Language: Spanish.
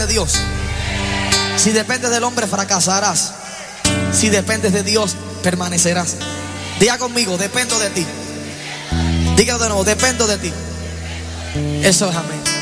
de Dios. Si dependes del hombre, fracasarás. Si dependes de Dios, permanecerás. Diga conmigo, dependo de ti. Dígalo de nuevo, dependo de ti. Eso es amén.